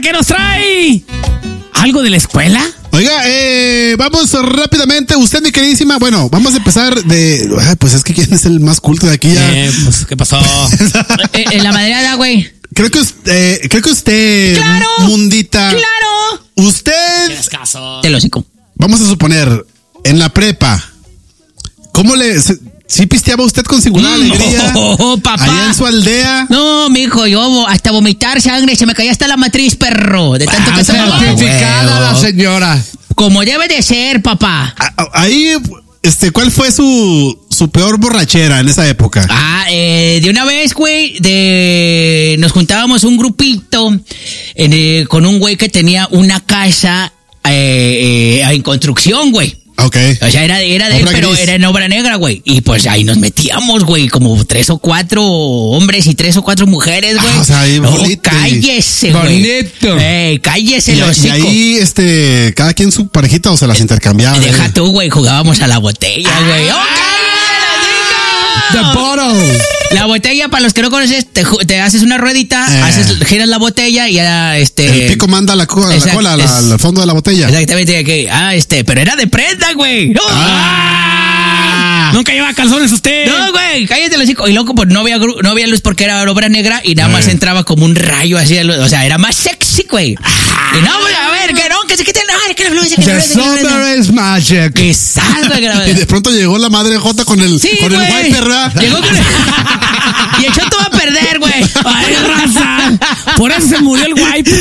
¿qué nos trae? ¿Algo de la escuela? Oiga, vamos rápidamente. Usted, mi queridísima, bueno, vamos a empezar de... pues es que ¿quién es el más culto de aquí ya? Pues, ¿qué pasó? En la madreada, güey. Creo que usted, ¡Claro! Mundita. ¡Claro! Usted, Te lo hocico. vamos a suponer, en la prepa, ¿cómo sí pisteaba usted con singular alegría? No, papá. Allá en su aldea. No, mijo, yo hasta vomitar sangre, se me caía hasta la matriz, perro. De tanto que tomaba. Certificada la señora. Como debe de ser, papá. Ahí, ¿cuál fue su peor borrachera en esa época? De una vez, güey, nos juntábamos un grupito con un güey que tenía una casa en construcción, güey. Ok. O sea, era de él, Obra pero gris. era en obra negra, güey. Y pues ahí nos metíamos, güey, como 3 o 4 hombres y 3 o 4 mujeres, güey. O sea, ahí no, bonito. cállese, güey. Bonito. Cállese Y los hocico. ahí, cada quien su parejita o se las intercambiaba. Deja tú, güey, jugábamos a la botella, güey. ¡Oh, The cállate! bottle. La botella, para los que no conoces, te haces una ruedita, giras la botella y ya, El pico manda la cola al fondo de la botella. Exactamente, pero era de prenda, güey. ¿Nunca lleva calzones usted? No, güey, cállate los hocico. Y loco, pues no había luz porque era obra negra y nada más entraba como un rayo así de luz. O sea, era más sexy, güey. Y no, güey, a ver, que se quiten, que la luz, The summer is magic. que salga, Y de pronto llegó la madre Jota con el güey. wiper, ¿verdad? Llegó con y echó todo a perder, güey. Ay, raza. Por eso se murió el wipe.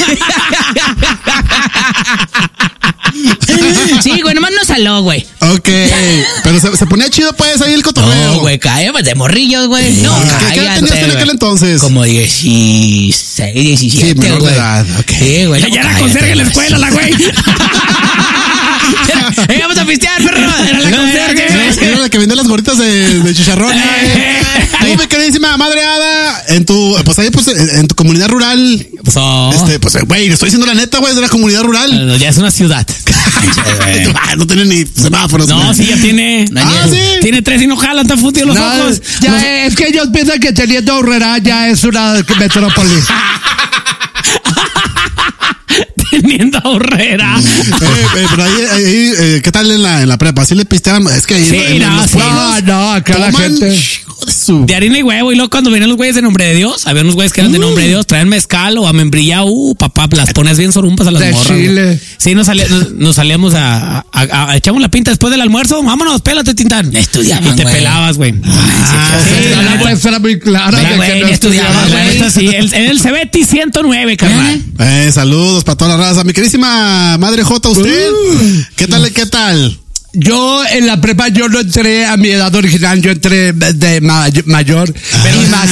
Sí, güey, nomás no saló, güey. Ok, pero se ponía chido pues ahí el cotorreo. No, güey, cállate, de morrillos, güey. No, ¿Qué edad tenías en aquel entonces? Como 16, 17, Sí, menor de güey. edad, ok. Sí, güey. Ya era conserje en la escuela, la güey. Vamos a pistear, perro. Era la conserje. Era la que vendía las gorditas de chicharrón. Tú, mi queridísima madre Ada, en tu comunidad rural. Güey, estoy diciendo la neta, güey, de la comunidad rural. Ya es una ciudad. No tiene ni semáforos. No, güey. sí, ya tiene. ¿Sí? Tiene 3 y no jalan, están fundidos los ojos. Ya es que ellos piensan que teniendo Aurrera ya es una metrópoli. Teniendo Aurrera. Pero ahí, ¿qué tal en la prepa? ¿Sí le pisteaban? Es que ahí Sí, en no, los sí. pueblos No, acá la toman, gente. hijo de su... De harina y huevo. Y luego cuando venían los güeyes de Nombre de Dios, había unos güeyes que eran de Nombre de Dios, traían mezcal o a membrillo. Papá, las pones bien sorumpas a las De morras. Chile. Güey. Sí, nos salíamos a echamos la pinta después del almuerzo. Vámonos, pélate, Tintán. Estudiaban, Y te güey. pelabas, güey. Sí, sí, la la muestra era muy clara Venga, de güey, que no ni estudiaba, estudiaba, güey. güey. Sí, el Cebeti 109, carnal. Saludos para toda la raza. Mi queridísima madre Jota, ¿usted? ¿Qué tal? Yo en la prepa yo no entré a mi edad original, yo entré de mayor. Pero más